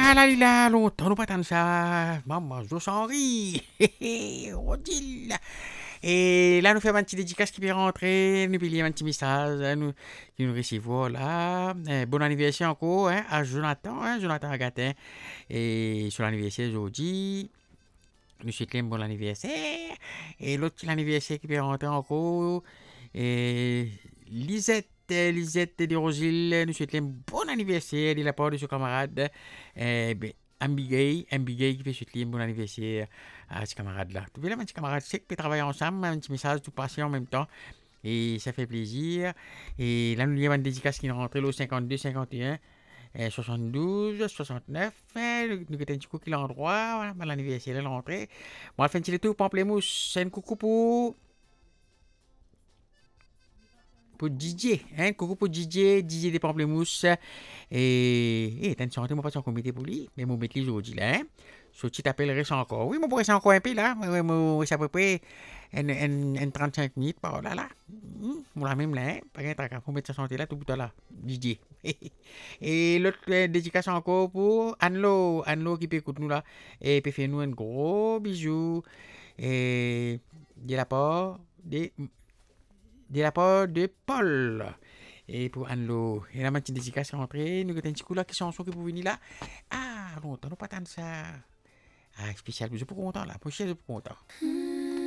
Ah là là, longtemps nous pas tant ça. Maman, je sens rire. Odile. Et là, nous faisons un petit dédicace qui peut rentrer, nous payons un petit message, qui nous recevons là. Bon anniversaire encore à Jonathan, Jonathan Agatin. Et sur l'anniversaire aujourd'hui, nous souhaitons un bon anniversaire. Et l'autre petit anniversaire qui peut rentrer encore, et Lisette de Rosil, nous souhaitons un bon anniversaire de la part de ce camarade. Ambigay qui fait souhaiter un bon anniversaire à ce camarade-là. Tu veux là, un petit camarade, c'est que peut travailler ensemble, un petit message tout passé en même temps. Et ça fait plaisir. Et là, nous avons une dédicace qui est rentrée le 52, 51. 72, 69, nous avons un petit coup qui est l'endroit, voilà, l'anniversaire est l'entrée. Moi, je fais un petit tour Pamplemousse, c'est un coucou pour DJ, coucou pour DJ des Pamplemousses. T'as une santé, moi pas son comité pour lui, mais mon mettre les aujourd'hui là, So, tu t'appellerais ça encore. Oui, moi pourrais ça encore un peu là, moi, c'est à peu près une 35 minutes par là. Moi la même là, pas qu'un trac, faut mettre sa santé là, tout bout là, DJ. Et l'autre dédicace encore pour Anlo qui peut écouter nous là, et peut faire nous un gros bisou, et de la part de Paul. Et pour Anlo, et la petite dédicace rentrée, nous avons un petit coup là qui sont qui pour venir là. Ah, longtemps, nous pas tant ça. Ah, spécial, je suis pas content là, je suis pas content.